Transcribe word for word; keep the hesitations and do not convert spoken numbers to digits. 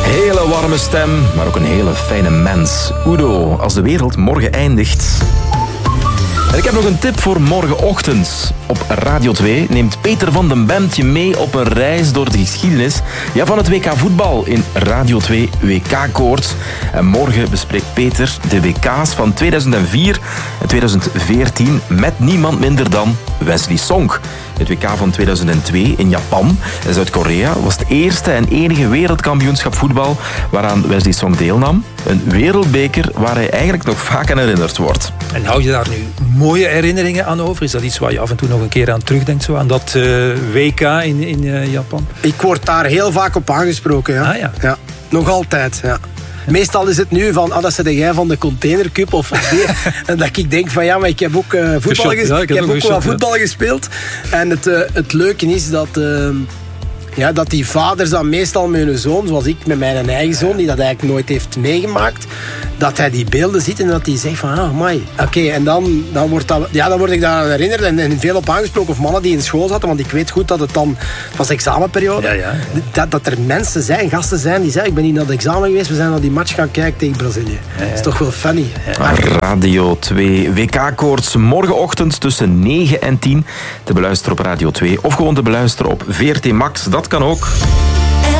Hele warme stem, maar ook een hele fijne mens. Udo, als de wereld morgen eindigt. En ik heb nog een tip voor morgenochtend. Op Radio twee neemt Peter van den Bemt je mee op een reis door de geschiedenis ja, van het W K voetbal in Radio twee W K-koorts. En morgen bespreekt Peter de W K's van tweeduizend vier en tweeduizend veertien met niemand minder dan Wesley Song. Het W K van tweeduizend twee in Japan en Zuid-Korea was het eerste en enige wereldkampioenschap voetbal waaraan Wesley Song deelnam. Een wereldbeker waar hij eigenlijk nog vaak aan herinnerd wordt. En hou je daar nu mooie herinneringen aan over? Is dat iets waar je af en toe nog een keer aan terugdenkt, zo aan dat uh, W K in, in uh, Japan? Ik word daar heel vaak op aangesproken. Ja. Ah, ja. Ja, nog altijd, ja. Meestal is het nu van, ah, dat zei jij van de containercup of die. En dat ik denk van, ja, maar ik heb ook, uh, voetbal, ges- ja, ik heb ik heb ook wel voetbal gespeeld. En het, uh, het leuke is dat... Uh, Ja, dat die vaders dan meestal met hun zoon, zoals ik met mijn eigen zoon, die dat eigenlijk nooit heeft meegemaakt, dat hij die beelden ziet en dat hij zegt van, ah, amai. Oké, okay, en dan, dan, wordt dat, ja, dan word ik daar herinnerd en, en veel op aangesproken, of mannen die in school zaten, want ik weet goed dat het dan, het was examenperiode, ja, ja, ja. Dat, dat er mensen zijn, gasten zijn, die zeggen, ik ben niet naar het examen geweest, we zijn naar die match gaan kijken tegen Brazilië. Ja, ja. Dat is toch wel funny. Ja. Radio twee W K-koorts morgenochtend tussen negen en tien te beluisteren op Radio twee of gewoon te beluisteren op V R T Max. Dat kan ook.